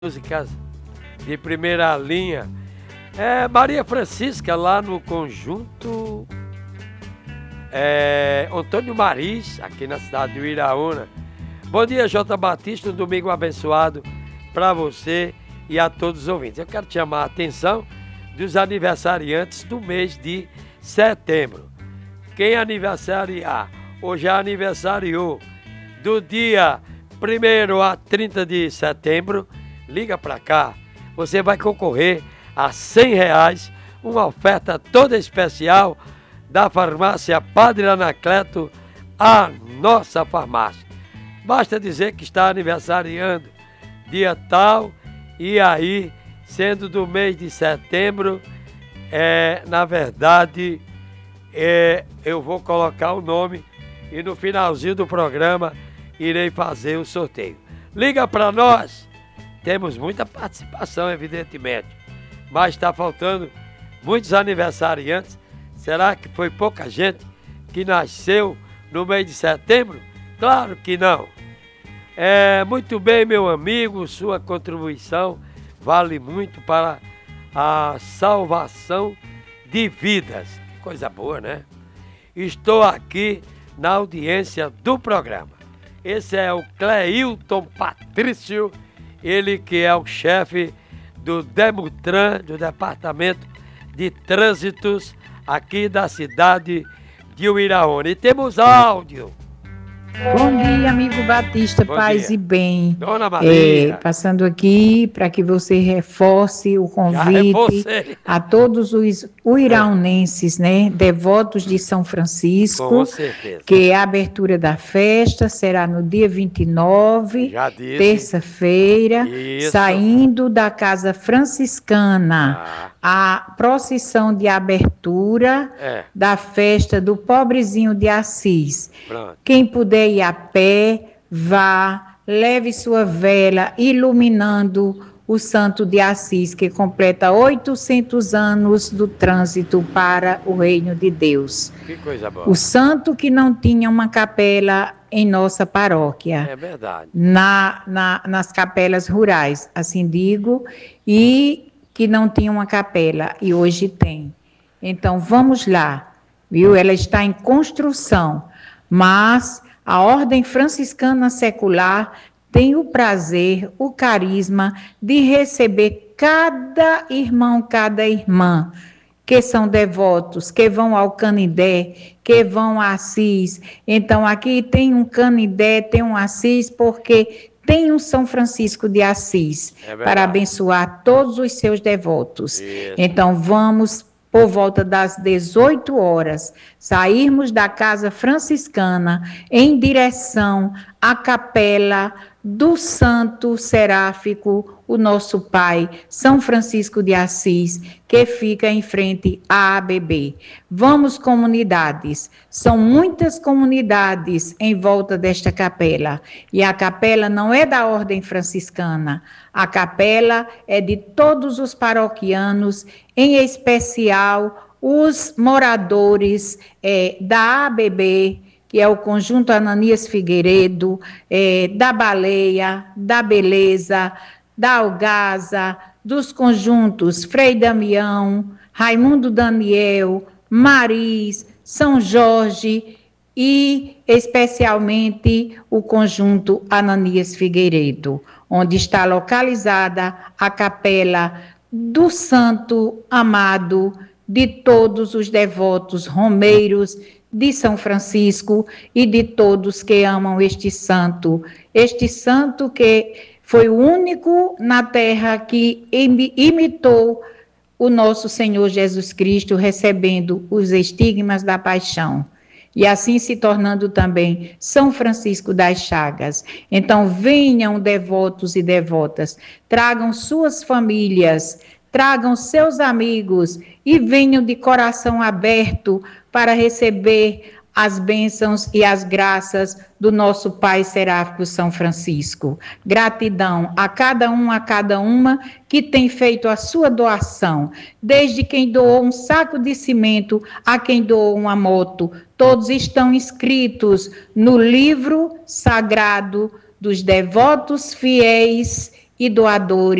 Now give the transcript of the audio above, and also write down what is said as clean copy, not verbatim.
músicas de primeira linha. Maria Francisca, lá no conjunto Antônio Maris, aqui na cidade de Uiraúna. Bom dia, J. Batista, um domingo abençoado para você e a todos os ouvintes. Eu quero chamar a atenção dos aniversariantes do mês de setembro. Quem aniversariar ou já aniversariou do dia 1º a 30 de setembro, liga para cá, você vai concorrer a R$100, uma oferta toda especial da farmácia Padre Anacleto, a nossa farmácia. Basta dizer que está aniversariando dia tal e aí, sendo do mês de setembro, na verdade, eu vou colocar o nome e no finalzinho do programa irei fazer o sorteio. Liga para nós! Temos muita participação, evidentemente, mas está faltando muitos aniversariantes. Será que foi pouca gente que nasceu no mês de setembro? Claro que não. Muito bem, meu amigo, sua contribuição vale muito para a salvação de vidas. Que coisa boa, né? Estou aqui na audiência do programa. Esse é o Cleilton Patrício, ele que é o chefe do Demutran, do Departamento de Trânsitos, aqui da cidade de Uiraúna. E temos áudio. Bom dia, amigo Batista, Bom paz dia. e bem. Dona Maria. Passando aqui para que você reforce o convite a todos os uiraunenses, né, devotos de São Francisco. Com certeza. Que a abertura da festa será no dia 29, terça-feira, saindo da Casa Franciscana. A procissão de abertura da festa do Pobrezinho de Assis. Pronto. Quem puder ir a pé, vá, leve sua vela iluminando o Santo de Assis, que completa 800 anos do trânsito para o reino de Deus. Que coisa boa. O santo que não tinha uma capela em nossa paróquia. É verdade. Nas capelas rurais, assim digo, e que não tinha uma capela, e hoje tem. Então, vamos lá, viu? Ela está em construção, mas a Ordem Franciscana Secular tem o prazer, o carisma de receber cada irmão, cada irmã, que são devotos, que vão ao Canindé, que vão a Assis. Então, aqui tem um Canindé, tem um Assis, porque tem um São Francisco de Assis, para abençoar todos os seus devotos. Isso. Então, vamos, por volta das 18 horas, sairmos da Casa Franciscana em direção à capela do Santo Seráfico, o nosso Pai, São Francisco de Assis, que fica em frente à ABB. Vamos, comunidades, são muitas comunidades em volta desta capela, e a capela não é da Ordem Franciscana, a capela é de todos os paroquianos, em especial os moradores da ABB, que é o Conjunto Ananias Figueiredo, da Baleia, da Beleza, da Algaza, dos conjuntos Frei Damião, Raimundo Daniel, Maris, São Jorge e, especialmente, o Conjunto Ananias Figueiredo, onde está localizada a capela do Santo Amado de todos os devotos romeiros de São Francisco e de todos que amam este santo que foi o único na terra que imitou o nosso Senhor Jesus Cristo, recebendo os estigmas da paixão, e assim se tornando também São Francisco das Chagas. Então, venham devotos e devotas, tragam suas famílias, tragam seus amigos e venham de coração aberto para receber as bênçãos e as graças do nosso Pai Seráfico São Francisco. Gratidão a cada uma que tem feito a sua doação, desde quem doou um saco de cimento a quem doou uma moto. Todos estão inscritos no livro sagrado dos devotos fiéis e doadores